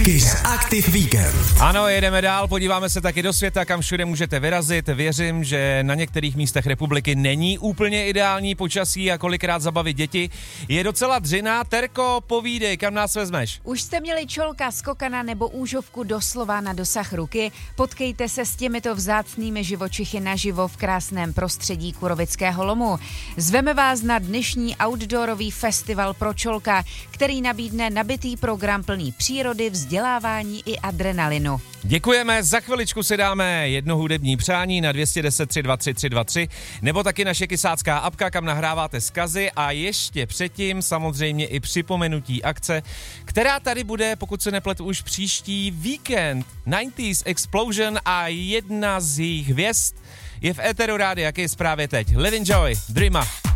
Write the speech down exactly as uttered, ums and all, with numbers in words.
Kiss Active Weekend. Ano, jedeme dál, podíváme se taky do světa, kam všude můžete vyrazit. Věřím, že na některých místech republiky není úplně ideální počasí a kolikrát zabavit děti. Je docela dřina. Terko, povídej, kam nás vezmeš? Už jste měli čolka, skokana nebo úžovku doslova na dosah ruky? Potkejte se s těmito vzácnými živočichy naživo v krásném prostředí Kurovického lomu. Zveme vás na dnešní outdoorový festival pro čolka, který nabídne nabitý program plný přírody, vzdělávání i adrenalinu. Děkujeme, za chviličku si dáme jedno hudební přání na dvě jedna nula tři dva tři tři dva tři nebo taky naše kysácká apka, kam nahráváte vzkazy a ještě předtím samozřejmě i připomenutí akce, která tady bude, pokud se nepletu, už příští víkend. devadesátých Explosion a jedna z jejich hvězd je v éteru rádia Kiss právě teď. Live Enjoy, Dreama.